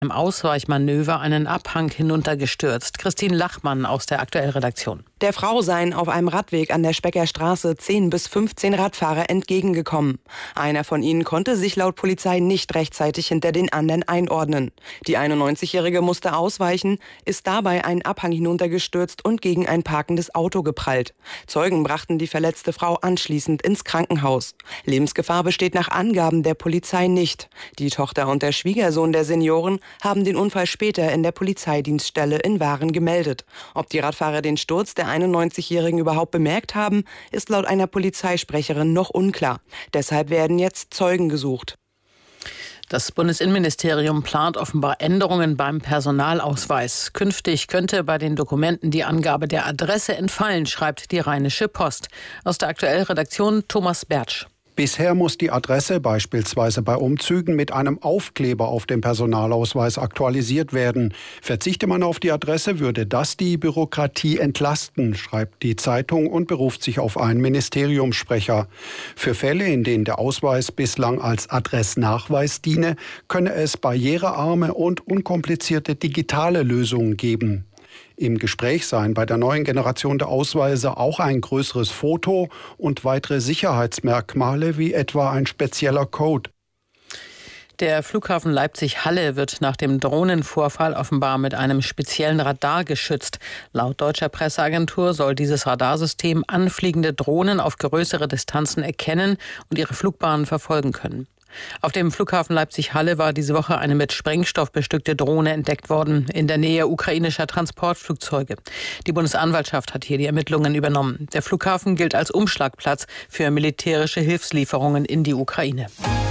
Im Ausweichmanöver einen Abhang hinuntergestürzt. Christine Lachmann aus der Aktuell-Redaktion. Der Frau seien auf einem Radweg an der Specker Straße 10 bis 15 Radfahrer entgegengekommen. Einer von ihnen konnte sich laut Polizei nicht rechtzeitig hinter den anderen einordnen. Die 91-Jährige musste ausweichen, ist dabei einen Abhang hinuntergestürzt und gegen ein parkendes Auto geprallt. Zeugen brachten die verletzte Frau anschließend ins Krankenhaus. Lebensgefahr besteht nach Angaben der Polizei nicht. Die Tochter und der Schwiegersohn der Senioren haben den Unfall später in der Polizeidienststelle in Waren gemeldet. Ob die Radfahrer den Sturz der 91-Jährigen überhaupt bemerkt haben, ist laut einer Polizeisprecherin noch unklar. Deshalb werden jetzt Zeugen gesucht. Das Bundesinnenministerium plant offenbar Änderungen beim Personalausweis. Künftig könnte bei den Dokumenten die Angabe der Adresse entfallen, schreibt die Rheinische Post. Aus der Aktuell-Redaktion Thomas Bertsch. Bisher muss die Adresse beispielsweise bei Umzügen mit einem Aufkleber auf dem Personalausweis aktualisiert werden. Verzichte man auf die Adresse, würde das die Bürokratie entlasten, schreibt die Zeitung und beruft sich auf einen Ministeriumssprecher. Für Fälle, in denen der Ausweis bislang als Adressnachweis diene, könne es barrierearme und unkomplizierte digitale Lösungen geben. Im Gespräch seien bei der neuen Generation der Ausweise auch ein größeres Foto und weitere Sicherheitsmerkmale wie etwa ein spezieller Code. Der Flughafen Leipzig-Halle wird nach dem Drohnenvorfall offenbar mit einem speziellen Radar geschützt. Laut deutscher Presseagentur soll dieses Radarsystem anfliegende Drohnen auf größere Distanzen erkennen und ihre Flugbahnen verfolgen können. Auf dem Flughafen Leipzig-Halle war diese Woche eine mit Sprengstoff bestückte Drohne entdeckt worden, in der Nähe ukrainischer Transportflugzeuge. Die Bundesanwaltschaft hat hier die Ermittlungen übernommen. Der Flughafen gilt als Umschlagplatz für militärische Hilfslieferungen in die Ukraine.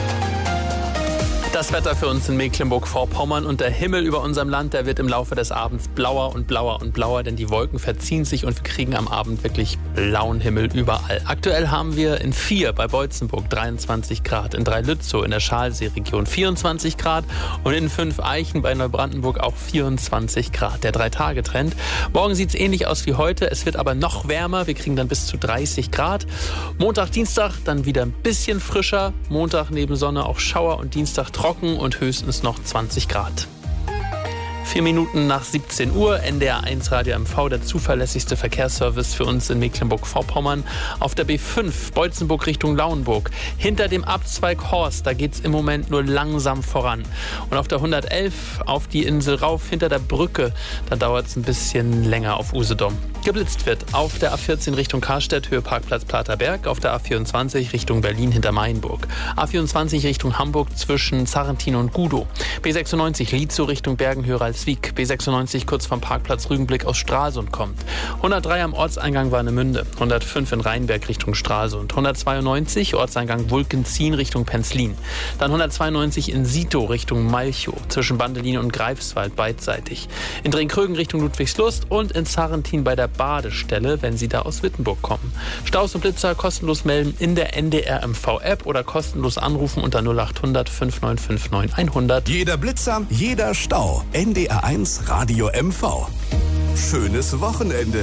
Das Wetter für uns in Mecklenburg-Vorpommern und der Himmel über unserem Land, der wird im Laufe des Abends blauer und blauer und blauer, denn die Wolken verziehen sich und wir kriegen am Abend wirklich blauen Himmel überall. Aktuell haben wir in 4 bei Beutzenburg 23 Grad, in 3 Lützow in der Schalsee-Region 24 Grad und in 5 Eichen bei Neubrandenburg auch 24 Grad. Der 3-Tage-Trend. Morgen sieht es ähnlich aus wie heute, es wird aber noch wärmer, wir kriegen dann bis zu 30 Grad. Montag, Dienstag dann wieder ein bisschen frischer, Montag neben Sonne auch Schauer und Dienstag trocken und höchstens noch 20 Grad. 4 Minuten nach 17 Uhr, NDR 1 Radio MV, der zuverlässigste Verkehrsservice für uns in Mecklenburg-Vorpommern. Auf der B5 Beutzenburg Richtung Lauenburg. Hinter dem Abzweig Horst, da geht es im Moment nur langsam voran. Und auf der 111 auf die Insel rauf, hinter der Brücke, da dauert es ein bisschen länger auf Usedom. Geblitzt wird auf der A14 Richtung Karstedt, Höhe Parkplatz Platerberg, auf der A24 Richtung Berlin hinter Mainburg. A24 Richtung Hamburg zwischen Sarrentin und Gudow. B96 Lietzow Richtung Bergen-Höralswijk. B96 kurz vom Parkplatz Rügenblick aus Stralsund kommt. 103 am Ortseingang Warnemünde. 105 in Rheinberg Richtung Stralsund. 192 Ortseingang Wulkenzien Richtung Penzlin. Dann 192 in Sito Richtung Malchow. Zwischen Bandelin und Greifswald beidseitig. In Drenkrögen Richtung Ludwigslust und in Sarrentin bei der Badestelle, wenn Sie da aus Wittenburg kommen. Staus und Blitzer kostenlos melden in der NDR MV-App oder kostenlos anrufen unter 0800 5959 900. Jeder Blitzer, jeder Stau. NDR 1 Radio MV. Schönes Wochenende.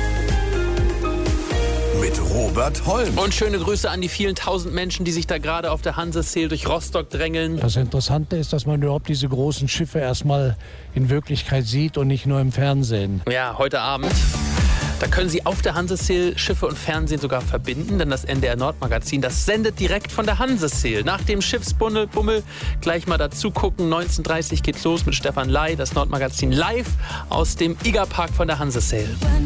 Mit Robert Holm. Und schöne Grüße an die vielen tausend Menschen, die sich da gerade auf der Hanseseel durch Rostock drängeln. Das Interessante ist, dass man überhaupt diese großen Schiffe erstmal in Wirklichkeit sieht und nicht nur im Fernsehen. Ja, heute Abend. Da können Sie auf der Hanseseel Schiffe und Fernsehen sogar verbinden, denn das NDR Nordmagazin, das sendet direkt von der Hanseseel. Nach dem Schiffsbummel gleich mal dazu gucken. 19:30 geht's los mit Stefan Ley, das Nordmagazin live aus dem Igerpark von der Hanseseel.